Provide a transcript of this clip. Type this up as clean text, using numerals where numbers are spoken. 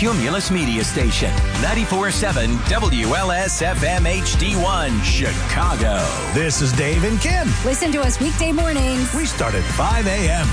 Cumulus Media Station. 94.7 WLS-FM HD1, Chicago. This is Dave and Kim. Listen to us weekday mornings. We start at 5 a.m.